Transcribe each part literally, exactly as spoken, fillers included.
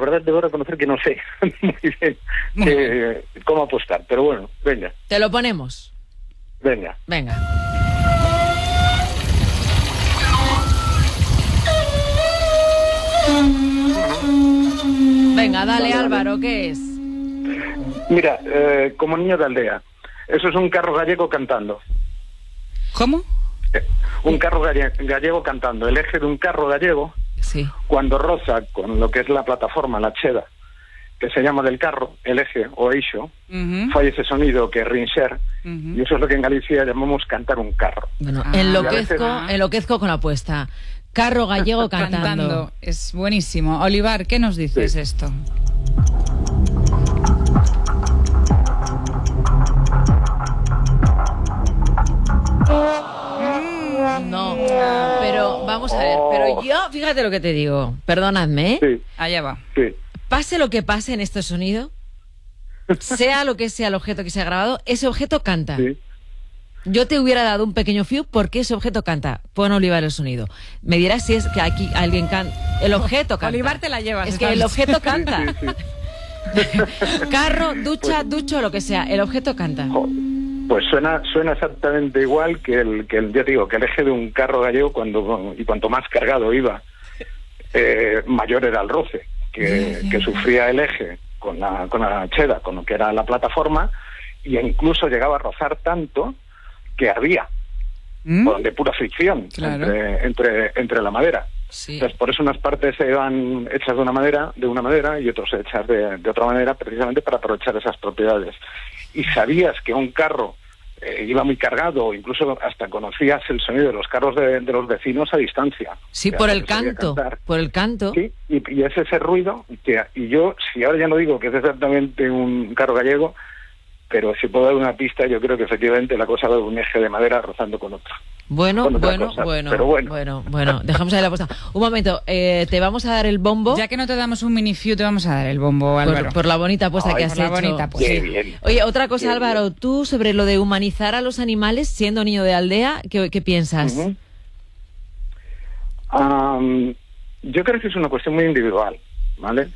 verdad debo reconocer que no sé muy bien eh, cómo apostar, pero bueno, venga. Te lo ponemos. Venga. Venga. Venga, dale, vale, Álvaro, vale. ¿qué es? Mira, eh, como niño de aldea, eso es un carro gallego cantando. ¿Cómo? Eh, un carro galle- gallego cantando. El eje de un carro gallego, Sí. cuando roza con lo que es la plataforma, la cheda, que se llama del carro, el eje o eixo, Uh-huh. falla ese sonido que es rinxer, Uh-huh. y eso es lo que en Galicia llamamos cantar un carro. Bueno, Ah. enloquezco, Y a veces- enloquezco con la apuesta. Carro gallego cantando. Cantando. Es buenísimo. Olivar, ¿qué nos dices Sí. esto? No, pero vamos a ver, pero yo, fíjate lo que te digo, perdonadme, ¿eh? Sí, Allá va. sí. Pase lo que pase en este sonido, sea lo que sea el objeto que se ha grabado, ese objeto canta. Sí. Yo te hubiera dado un pequeño fiu porque ese objeto canta. Pon Olivar el sonido. Me dirás si es que aquí alguien canta. El objeto canta. Olivar te la llevas. Es que esta el vez. objeto canta. Sí, sí. Carro, ducha, ducho, lo que sea. El objeto canta. Jo, Pues suena suena exactamente igual que el, que el, ya te digo, que el eje de un carro gallego, cuando y cuanto más cargado iba, eh, mayor era el roce que, que sufría el eje con la, con la cheda, con lo que era la plataforma, y incluso llegaba a rozar tanto que ardía, ¿Mm? de pura fricción Claro. entre, entre, entre la madera. Sí. Entonces, por eso unas partes se van hechas de una manera, de una manera y otras hechas de, de otra manera, precisamente para aprovechar esas propiedades. Y sabías que un carro eh, iba muy cargado, incluso hasta conocías el sonido de los carros de, de los vecinos a distancia. Sí, Que por hasta el se sabía canto. cantar. Por el canto. Sí, y, y es ese ruido que, y yo, si ahora ya no digo que es exactamente un carro gallego, pero si puedo dar una pista, yo creo que efectivamente la cosa va de un eje de madera rozando con otro. Bueno, Con otra bueno, cosa, bueno, pero bueno. bueno, bueno, dejamos ahí la apuesta. Un momento, eh, te vamos a dar el bombo Ya que no te damos un mini fiu, te vamos a dar el bombo, Álvaro. por, por la bonita apuesta Ay, que has por la hecho. bonita apuesta. Qué bien. Oye, otra cosa, Qué Álvaro, bien. tú sobre lo de humanizar a los animales siendo niño de aldea, ¿qué, qué piensas? Ujú. Am, yo creo que es una cuestión muy individual, ¿vale?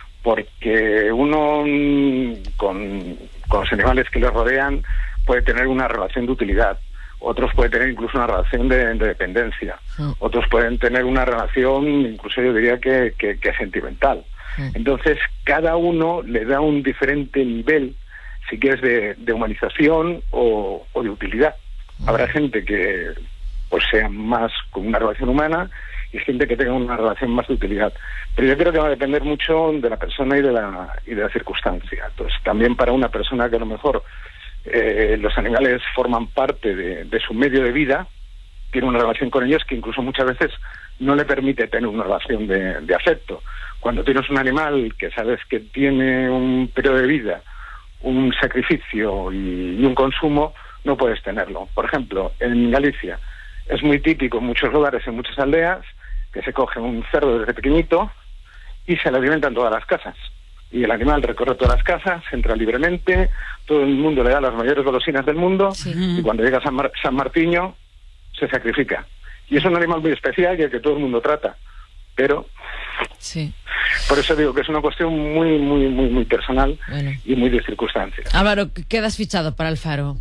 Porque uno mm, con, con los animales que le rodean puede tener una relación de utilidad, otros pueden tener incluso una relación de, de dependencia, Mm. otros pueden tener una relación incluso yo diría que, que, que sentimental. Mm. Entonces cada uno le da un diferente nivel, si quieres, de, de humanización o, o de utilidad. Habrá gente que pues sea más con una relación humana y gente que tenga una relación más de utilidad. Pero yo creo que va a depender mucho de la persona y de la y de la circunstancia. Entonces, también para una persona que a lo mejor eh, los animales forman parte de, de su medio de vida, tiene una relación con ellos que incluso muchas veces no le permite tener una relación de, de afecto. Cuando tienes un animal que sabes que tiene un periodo de vida, un sacrificio y, y un consumo, no puedes tenerlo. Por ejemplo, en Galicia es muy típico en muchos lugares, en muchas aldeas, que se coge un cerdo desde pequeñito y se le alimenta en todas las casas. Y el animal recorre todas las casas, entra libremente, todo el mundo le da las mayores golosinas del mundo, Sí. y cuando llega San, Mar- San Martiño se sacrifica. Y es un animal muy especial y el que todo el mundo trata. Pero Sí. por eso digo que es una cuestión muy, muy, muy, muy personal Bueno. y muy de circunstancias. Álvaro, quedas fichado para el Faro.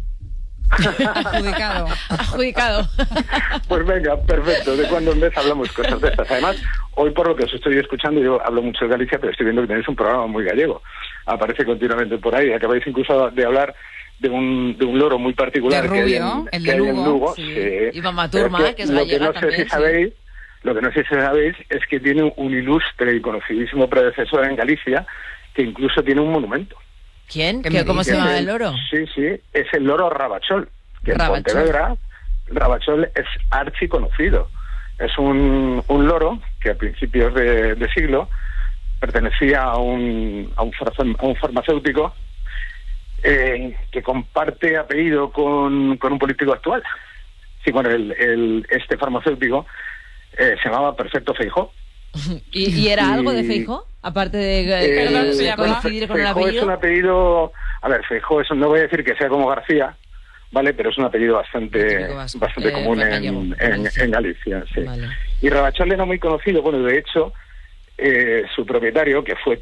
Adjudicado. Adjudicado. Pues venga, perfecto. De cuando en vez hablamos cosas de estas. Además, hoy por lo que os estoy escuchando, yo hablo mucho de Galicia, pero estoy viendo que tenéis un programa muy gallego. Aparece continuamente por ahí. Acabáis incluso de hablar de un, de un loro muy particular De que hay Rubio, en, el que de hay en Lugo, Lugo. sí. Sí. Y Mamá Turma, Pero que es lo gallega que no sé también, si sí. sabéis, lo que no sé si sabéis es que tiene un ilustre y conocidísimo predecesor en Galicia que incluso tiene un monumento. ¿Quién? ¿Qué ¿Qué, me ¿Cómo dices? se llama Es el loro? Sí, sí, es el loro Rabachol, que en Rabachol. Pontevedra, Rabachol es archiconocido. Es un, un loro que a principios de, de siglo pertenecía a un, a un, farma- a un farmacéutico eh, que comparte apellido con, con un político actual. Sí, bueno, el, el, este farmacéutico eh, se llamaba Perfecto Feijó. ¿Y, y era Y- algo de Feijó? Aparte de, Eh, de- de se llama- coincidir con el Feijó es apellido. un apellido, a ver, Feijó es, no voy a decir que sea como García, ¿vale? Pero es un apellido bastante Típico vasco, bastante eh, común gallego, en, en, Galicia. en Galicia, sí. Vale. Y Rabachol era muy conocido, bueno, de hecho, eh, su propietario, que fue